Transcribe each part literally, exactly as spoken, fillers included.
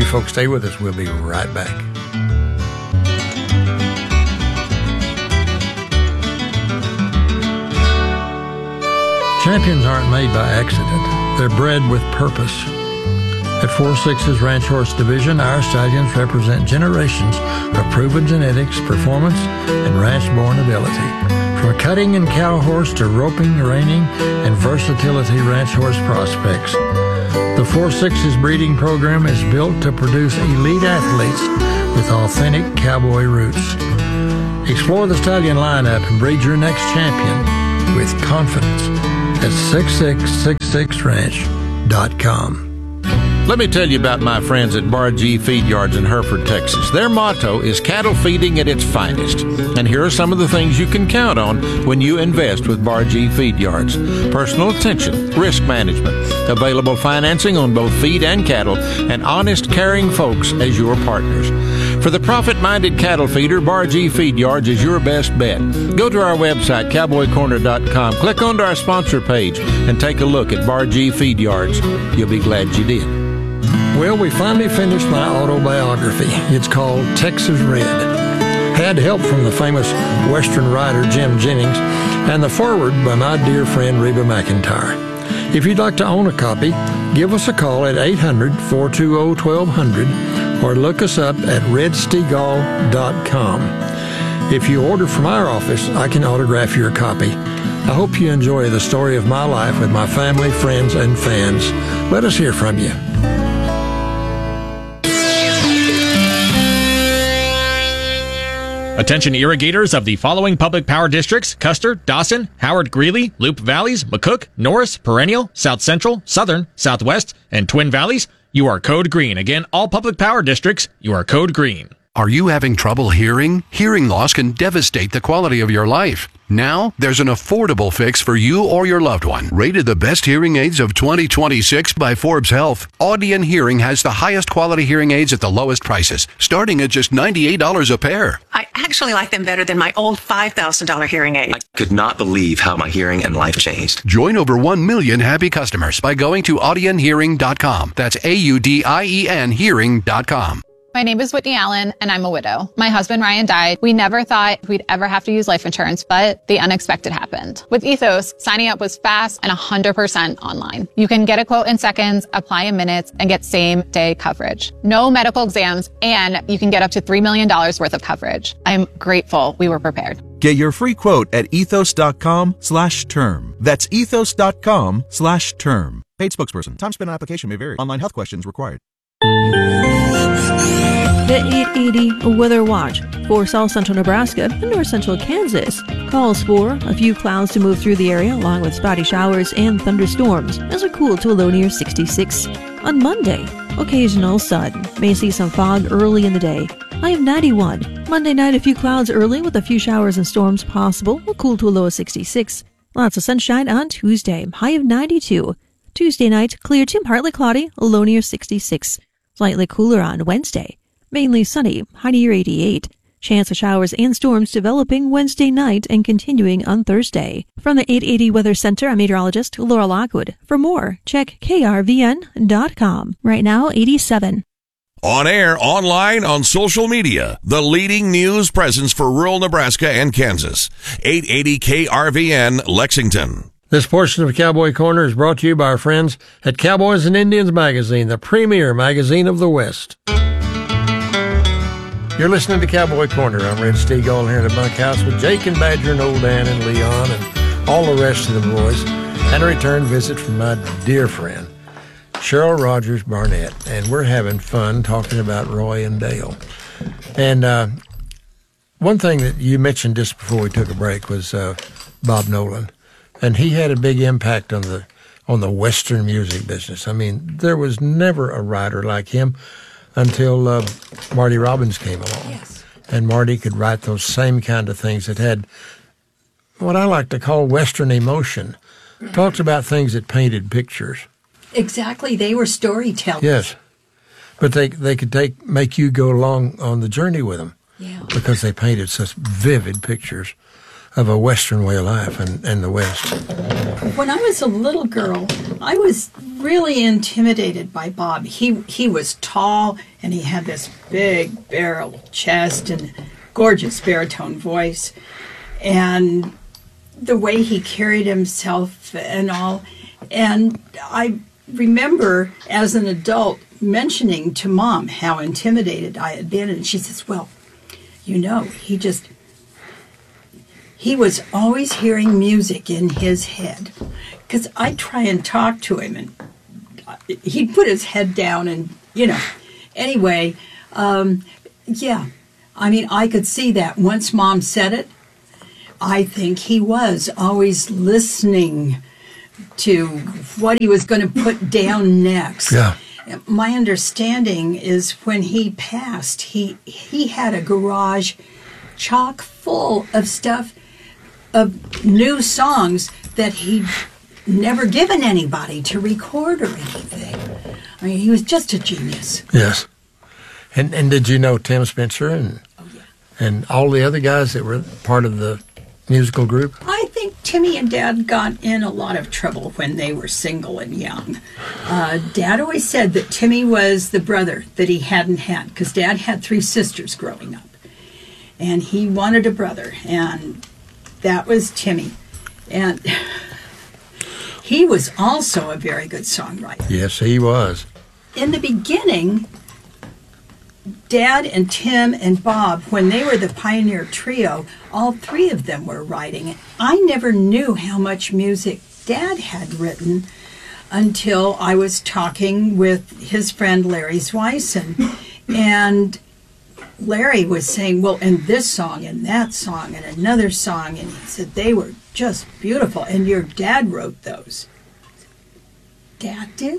You folks stay with us. We'll be right back. Champions aren't made by accident. They're bred with purpose. At four six's Ranch Horse Division, our stallions represent generations of proven genetics, performance, and ranch-born ability. From cutting and cow horse to roping, reining, and versatility ranch horse prospects. The four six's breeding program is built to produce elite athletes with authentic cowboy roots. Explore the stallion lineup and breed your next champion with confidence at six six six six ranch dot com. Let me tell you about my friends at Bar G Feed Yards in Hereford, Texas. Their motto is cattle feeding at its finest. And here are some of the things you can count on when you invest with Bar G Feed Yards. Personal attention, risk management, available financing on both feed and cattle, and honest, caring folks as your partners. For the profit-minded cattle feeder, Bar G Feed Yards is your best bet. Go to our website, cowboy corner dot com, click onto our sponsor page, and take a look at Bar G Feed Yards. You'll be glad you did. Well, we finally finished my autobiography. It's called Texas Red. Had help from the famous Western writer Jim Jennings and the foreword by my dear friend Reba McEntire. If you'd like to own a copy, give us a call at eight hundred, four two zero, twelve hundred or look us up at red stegall dot com. If you order from our office, I can autograph your copy. I hope you enjoy the story of my life with my family, friends, and fans. Let us hear from you. Attention irrigators of the following public power districts: Custer, Dawson, Howard, Greeley, Loop Valleys, McCook, Norris, Perennial, South Central, Southern, Southwest, and Twin Valleys. You are code green. Again, all public power districts, you are code green. Are you having trouble hearing? Hearing loss can devastate the quality of your life. Now, there's an affordable fix for you or your loved one. Rated the best hearing aids of twenty twenty-six by Forbes Health, Audion Hearing has the highest quality hearing aids at the lowest prices, starting at just ninety-eight dollars a pair. I actually like them better than my old five thousand dollars hearing aid. I could not believe how my hearing and life changed. Join over one million happy customers by going to audion hearing dot com. That's A U D I E N hearing dot com. My name is Whitney Allen, and I'm a widow. My husband, Ryan, died. We never thought we'd ever have to use life insurance, but the unexpected happened. With Ethos, signing up was fast and one hundred percent online. You can get a quote in seconds, apply in minutes, and get same-day coverage. No medical exams, and you can get up to three million dollars worth of coverage. I'm grateful we were prepared. Get your free quote at ethos.com slash term. That's ethos.com slash term. Paid spokesperson. Time spent on application may vary. Online health questions required. The eight eighty Weather Watch for south central Nebraska and north central Kansas calls for a few clouds to move through the area along with spotty showers and thunderstorms as we cool to a low near sixty-six. On Monday, occasional sun. May see some fog early in the day. High of ninety-one. Monday night, a few clouds early with a few showers and storms possible. We'll cool to a low of sixty-six. Lots of sunshine on Tuesday. High of ninety-two. Tuesday night, clear to partly cloudy, a low near sixty-six. Slightly cooler on Wednesday. Mainly sunny, high near eighty-eight. Chance of showers and storms developing Wednesday night and continuing on Thursday. From the eight eighty Weather Center, I'm meteorologist Laura Lockwood. For more, check K R V N dot com. Right now, eighty-seven. On air, online, on social media, the leading news presence for rural Nebraska and Kansas. eight eighty K R V N, Lexington. This portion of Cowboy Corner is brought to you by our friends at Cowboys and Indians Magazine, the premier magazine of the West. You're listening to Cowboy Corner. I'm Red Stegall here in the bunkhouse with Jake and Badger and Old Dan and Leon and all the rest of the boys, and a return visit from my dear friend, Cheryl Rogers Barnett, and we're having fun talking about Roy and Dale. And uh, one thing that you mentioned just before we took a break was uh, Bob Nolan, and he had a big impact on the on the Western music business. I mean, there was never a writer like him until uh, Marty Robbins came along. Yes. And Marty could write those same kind of things that had what I like to call Western emotion. Talked about things that painted pictures. Exactly. They were storytellers. Yes. But they they could take make you go along on the journey with them. Yeah. Because they painted such vivid pictures of a Western way of life and, and the West. When I was a little girl, I was really intimidated by Bob. He he was tall, and he had this big barrel chest and gorgeous baritone voice. And the way he carried himself and all. And I remember as an adult mentioning to Mom how intimidated I had been. And she says, well, you know, he just... He was always hearing music in his head, because I'd try and talk to him, and he'd put his head down, and, you know. Anyway, um, yeah, I mean, I could see that. Once Mom said it, I think he was always listening to what he was going to put down next. Yeah. My understanding is when he passed, he he had a garage chock full of stuff, of new songs that he'd never given anybody to record or anything. I mean, he was just a genius. Yes. And and did you know Tim Spencer and oh, yeah. and all the other guys that were part of the musical group? I think Timmy and Dad got in a lot of trouble when they were single and young. Uh, Dad always said that Timmy was the brother that he hadn't had, because Dad had three sisters growing up. And he wanted a brother, and that was Timmy. And he was also a very good songwriter. Yes, he was. In the beginning, Dad and Tim and Bob, when they were the Pioneer Trio, all three of them were writing. I never knew how much music Dad had written until I was talking with his friend Larry Zweisen. And Larry was saying, well, and this song and that song and another song, and he said they were just beautiful, and your dad wrote those. Dad did?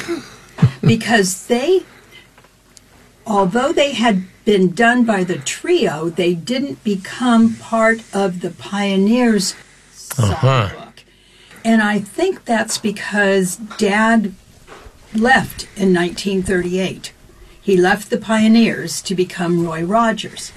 Because they, although they had been done by the trio, they didn't become part of the Pioneers songbook. Uh-huh. And I think that's because Dad left in nineteen thirty-eight. He left the Pioneers to become Roy Rogers.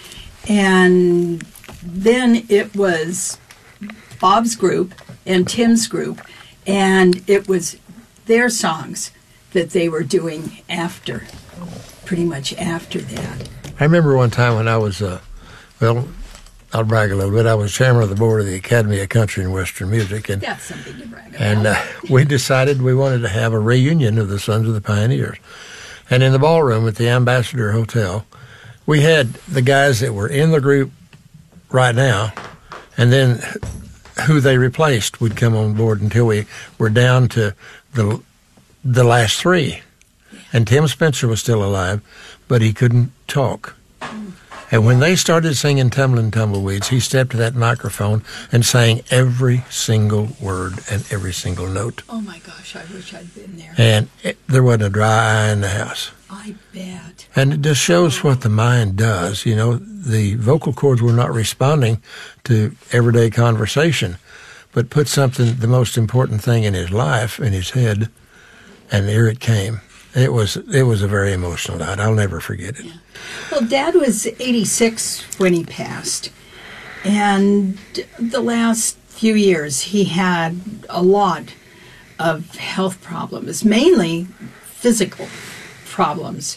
And then it was Bob's group and Tim's group, and it was their songs that they were doing after, pretty much after that. I remember one time when I was, uh, well, I'll brag a little bit. I was chairman of the board of the Academy of Country and Western Music. And, That's something to brag about. And uh, we decided we wanted to have a reunion of the Sons of the Pioneers. And in the ballroom at the Ambassador Hotel, we had the guys that were in the group right now, and then who they replaced would come on board until we were down to the the last three. And Tim Spencer was still alive, but he couldn't talk. And when they started singing Tumblin' Tumbleweeds, he stepped to that microphone and sang every single word and every single note. Oh, my gosh, I wish I'd been there. And it, there wasn't a dry eye in the house. I bet. And it just shows what the mind does. You know, the vocal cords were not responding to everyday conversation, but put something, the most important thing in his life, in his head, and here it came. It was it was a very emotional night. I'll never forget it. Yeah. Well, Dad was eighty-six when he passed, and the last few years he had a lot of health problems, mainly physical problems.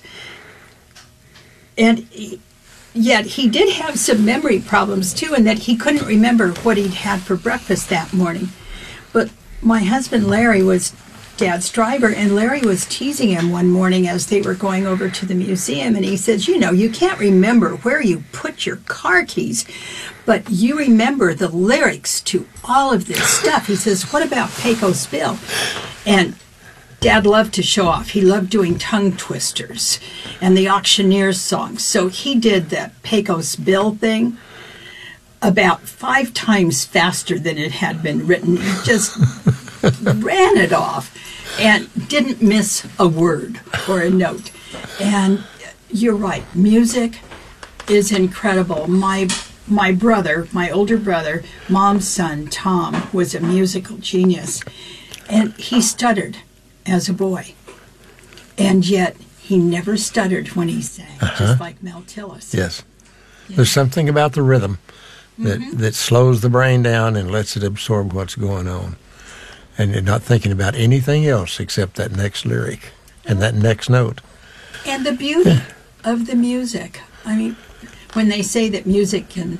And he, yet he did have some memory problems too, in that he couldn't remember what he'd had for breakfast that morning. But my husband Larry was Dad's driver, and Larry was teasing him one morning as they were going over to the museum, and he says, you know, you can't remember where you put your car keys, but you remember the lyrics to all of this stuff. He says, what about Pecos Bill? And Dad loved to show off. He loved doing tongue twisters and the Auctioneers songs. So he did that Pecos Bill thing about five times faster than it had been written. He just ran it off and didn't miss a word or a note. And you're right, music is incredible. My my brother, my older brother, Mom's son, Tom, was a musical genius. And he stuttered as a boy. And yet he never stuttered when he sang, uh-huh. just like Mel Tillis. Yes. Yeah. There's something about the rhythm that, Mhm. that slows the brain down and lets it absorb what's going on. And you're not thinking about anything else except that next lyric and that next note. And the beauty of the music. I mean, when they say that music can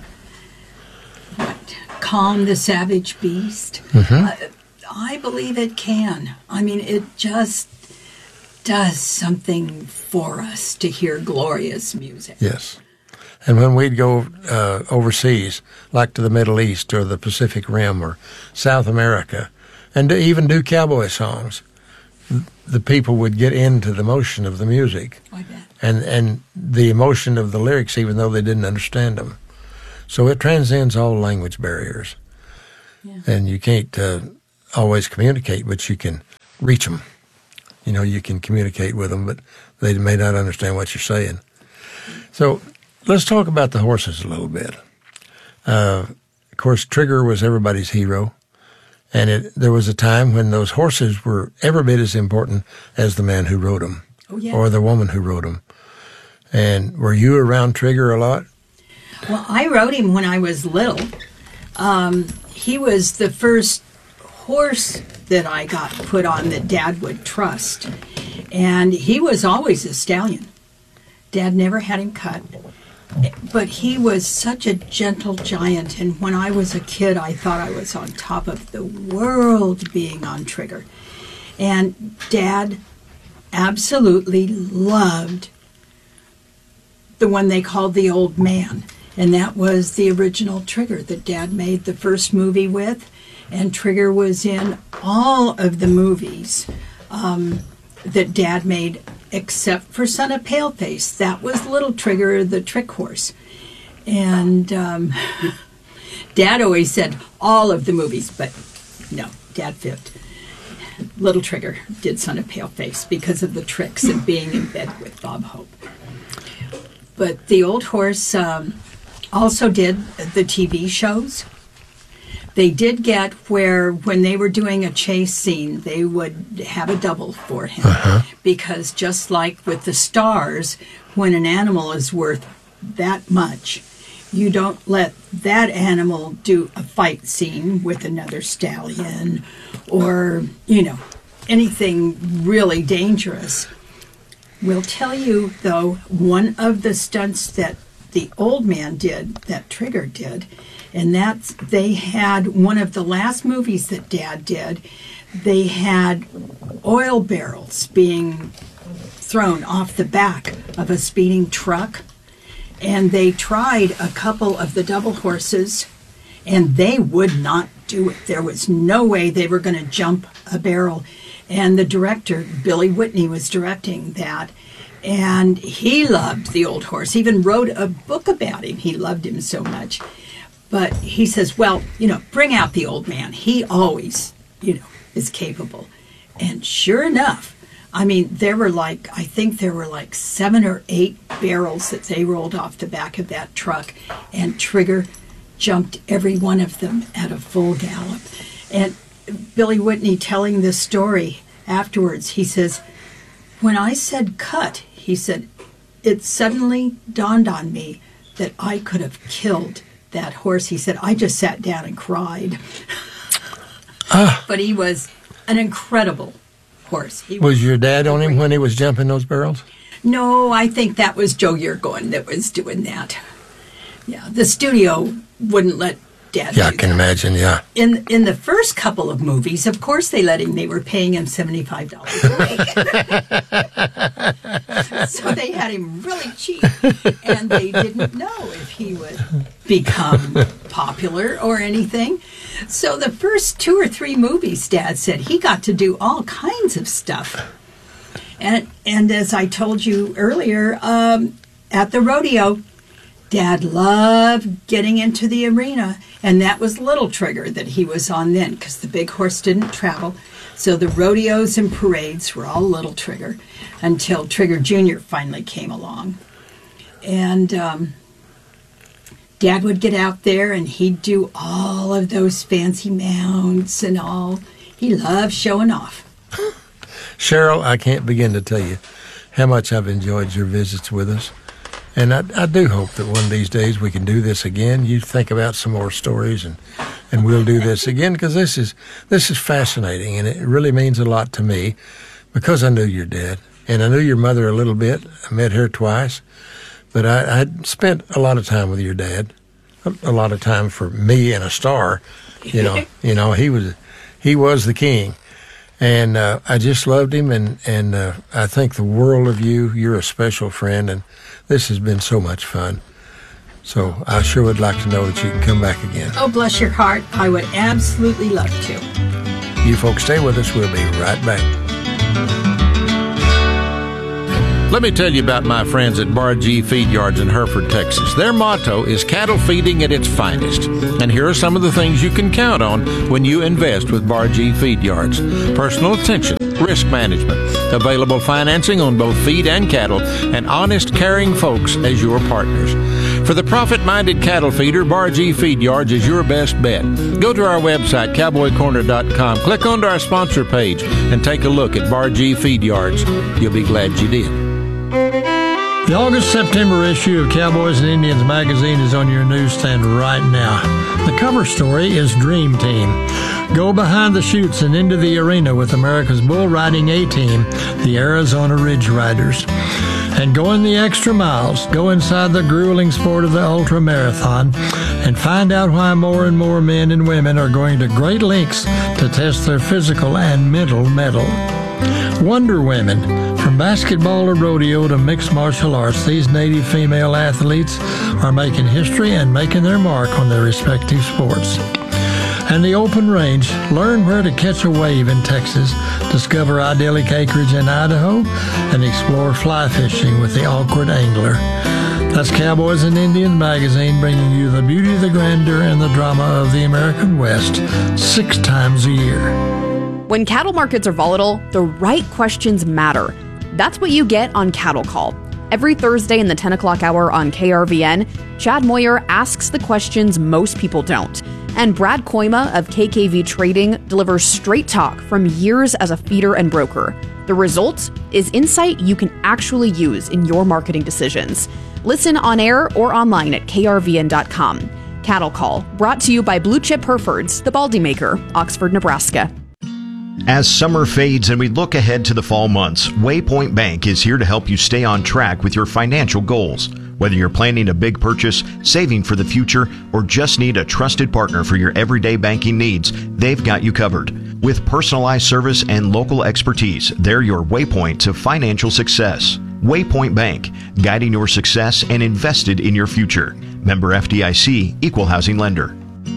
what, calm the savage beast, Mhm. uh, I believe it can. I mean, it just does something for us to hear glorious music. Yes. And when we'd go uh, overseas, like to the Middle East or the Pacific Rim or South America, and to even do cowboy songs, the people would get into the motion of the music I bet. and, and the emotion of the lyrics, even though they didn't understand them. So it transcends all language barriers. Yeah. And you can't uh, always communicate, but you can reach them. You know, you can communicate with them, but they may not understand what you're saying. So let's talk about the horses a little bit. Uh, of course, Trigger was everybody's hero. And it, there was a time when those horses were every bit as important as the man who rode them, Oh, yeah. or the woman who rode them. And were you around Trigger a lot? Well, I rode him when I was little. Um, he was the first horse that I got put on that Dad would trust. And he was always a stallion. Dad never had him cut. But he was such a gentle giant, and when I was a kid, I thought I was on top of the world being on Trigger. And Dad absolutely loved the one they called the Old Man, and that was the original Trigger that Dad made the first movie with, and Trigger was in all of the movies um, that Dad made, except for Son of Paleface. That was Little Trigger, the trick horse. And um, Dad always said all of the movies, but no, Dad fibbed. Little Trigger did Son of Paleface because of the tricks and being in bed with Bob Hope. But the old horse um, also did the T V shows. They did get where when they were doing a chase scene, they would have a double for him. Uh-huh. Because just like with the stars, when an animal is worth that much, you don't let that animal do a fight scene with another stallion or, you know, anything really dangerous. We'll tell you, though, one of the stunts that the Old Man did, that Trigger did, and that's, they had one of the last movies that Dad did, they had oil barrels being thrown off the back of a speeding truck, and they tried a couple of the double horses, and they would not do it. There was no way they were going to jump a barrel. And the director, Billy Whitney, was directing that, and he loved the old horse, even wrote a book about him. He loved him so much. But he says, well, you know, bring out the Old Man. He always, you know, is capable. And sure enough, I mean, there were like, I think there were like seven or eight barrels that they rolled off the back of that truck, and Trigger jumped every one of them at a full gallop. And Billy Whitney telling this story afterwards, he says, when I said cut, he said, it suddenly dawned on me that I could have killed that horse. He said, I just sat down and cried. Ah. But he was an incredible horse. He Was your dad on him when he was jumping those barrels? No, I think that was Joe Yergoin that was doing that. Yeah, the studio wouldn't let Dad Yeah, I do can that. imagine, yeah. In in the first couple of movies, of course they let him. They were paying him seventy-five dollars a week. So they had him really cheap. And they didn't know if he would become popular or anything. So the first two or three movies, Dad said, he got to do all kinds of stuff. And, and as I told you earlier, um, at the rodeo, Dad loved getting into the arena, and that was Little Trigger that he was on then, because the big horse didn't travel. So the rodeos and parades were all Little Trigger until Trigger Junior finally came along. And um, Dad would get out there, and he'd do all of those fancy mounts and all. He loved showing off. Cheryl, I can't begin to tell you how much I've enjoyed your visits with us. And I, I do hope that one of these days we can do this again. You think about some more stories, and, and we'll do this again, because this is this is fascinating, and it really means a lot to me, because I knew your dad, and I knew your mother a little bit. I met her twice, but I I'd spent a lot of time with your dad, a, a lot of time for me and a star. You know, you know he was he was the king. And uh, I just loved him, and, and uh, I think the world of you. You're a special friend, and this has been so much fun. So I sure would like to know that you can come back again. Oh, bless your heart. I would absolutely love to. You folks stay with us. We'll be right back. Let me tell you about my friends at Bar G Feed Yards in Hereford, Texas. Their motto is cattle feeding at its finest. And here are some of the things you can count on when you invest with Bar G Feed Yards. Personal attention, risk management, available financing on both feed and cattle, and honest, caring folks as your partners. For the profit-minded cattle feeder, Bar G Feed Yards is your best bet. Go to our website, cowboy corner dot com, click onto our sponsor page, and take a look at Bar G Feed Yards. You'll be glad you did. The August-September issue of Cowboys and Indians magazine is on your newsstand right now. The cover story is Dream Team. Go behind the chutes and into the arena with America's bull riding A-team, the Arizona Ridge Riders. And go in the extra miles, go inside the grueling sport of the ultra marathon, and find out why more and more men and women are going to great lengths to test their physical and mental mettle. Wonder Women. From basketball to rodeo to mixed martial arts, these Native female athletes are making history and making their mark on their respective sports. And the open range. Learn where to catch a wave in Texas, discover idyllic acreage in Idaho, and explore fly fishing with the Awkward Angler. That's Cowboys and Indians magazine, bringing you the beauty, the grandeur, and the drama of the American West six times a year. When cattle markets are volatile, the right questions matter. That's what you get on Cattle Call. Every Thursday in the ten o'clock hour on K R V N, Chad Moyer asks the questions most people don't. And Brad Koima of K K V Trading delivers straight talk from years as a feeder and broker. The result is insight you can actually use in your marketing decisions. Listen on air or online at K R V N dot com. Cattle Call, brought to you by Blue Chip Herefords, the Baldy Maker, Oxford, Nebraska. As summer fades and we look ahead to the fall months, Waypoint Bank is here to help you stay on track with your financial goals. Whether you're planning a big purchase, saving for the future, or just need a trusted partner for your everyday banking needs, they've got you covered. With personalized service and local expertise, they're your waypoint to financial success. Waypoint Bank, guiding your success and invested in your future. Member F D I C, Equal Housing Lender.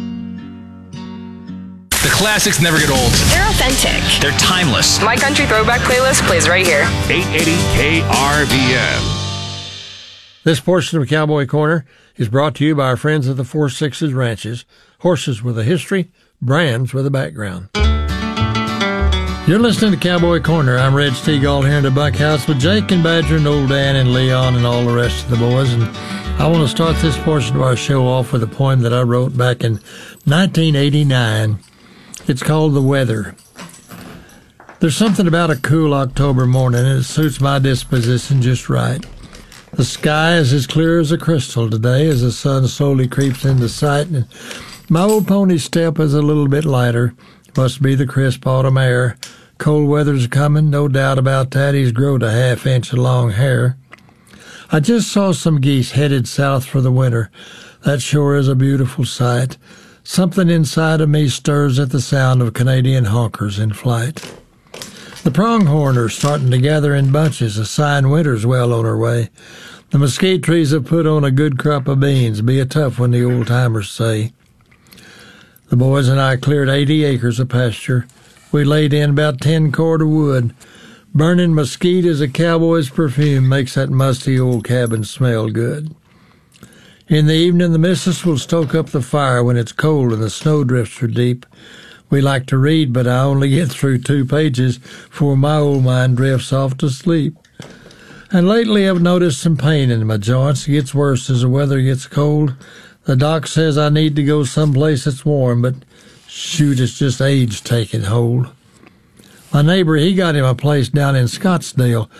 The classics never get old. They're authentic. They're timeless. My country throwback playlist plays right here. eight eighty K R V N. This portion of Cowboy Corner is brought to you by our friends at the Four Sixes Ranches. Horses with a history, brands with a background. You're listening to Cowboy Corner. I'm Red Stegall here in the bunkhouse with Jake and Badger and Old Dan and Leon and all the rest of the boys. And I want to start this portion of our show off with a poem that I wrote back in nineteen eighty-nine. It's called The Weather. There's something about a cool October morning, and it suits my disposition just right. The sky is as clear as a crystal today as the sun slowly creeps into sight, and my old pony's step is a little bit lighter. Must be the crisp autumn air. Cold weather's coming, no doubt about that. He's growed a half inch of long hair. I just saw some geese headed south for the winter. That sure is a beautiful sight. Something inside of me stirs at the sound of Canadian honkers in flight. The pronghorn are starting to gather in bunches, a sign winter's well on her way. The mesquite trees have put on a good crop of beans, be a tough one, the old-timers say. The boys and I cleared eighty acres of pasture. We laid in about ten cord of wood. Burning mesquite as a cowboy's perfume makes that musty old cabin smell good. In the evening, the missus will stoke up the fire when it's cold and the snowdrifts are deep. We like to read, but I only get through two pages before my old mind drifts off to sleep. And lately I've noticed some pain in my joints. It gets worse as the weather gets cold. The doc says I need to go someplace that's warm, but shoot, it's just age taking hold. My neighbor, he got him a place down in Scottsdale.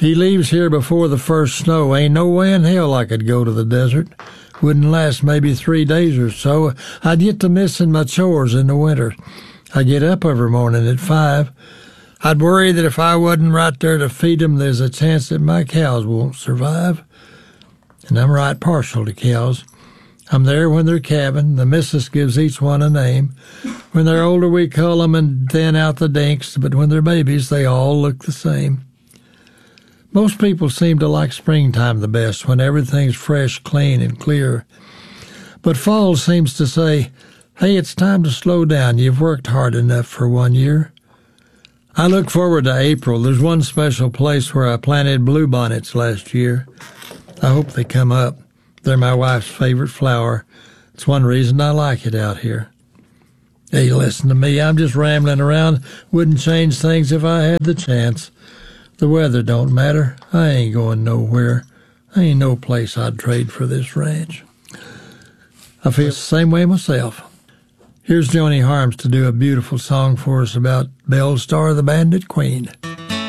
He leaves here before the first snow. Ain't no way in hell I could go to the desert. Wouldn't last maybe three days or so. I'd get to missing my chores in the winter. I get up every morning at five. I'd worry that if I wasn't right there to feed them, there's a chance that my cows won't survive. And I'm right partial to cows. I'm there when they're calving. The missus gives each one a name. When they're older, we cull them and thin out the dinks, but when they're babies, they all look the same. Most people seem to like springtime the best, when everything's fresh, clean, and clear. But fall seems to say, hey, it's time to slow down. You've worked hard enough for one year. I look forward to April. There's one special place where I planted bluebonnets last year. I hope they come up. They're my wife's favorite flower. It's one reason I like it out here. Hey, listen to me. I'm just rambling around. Wouldn't change things if I had the chance. The weather don't matter. I ain't going nowhere. I ain't no place I'd trade for this ranch. I feel the same way myself. Here's Joni Harms to do a beautiful song for us about Belle Starr, the Bandit Queen.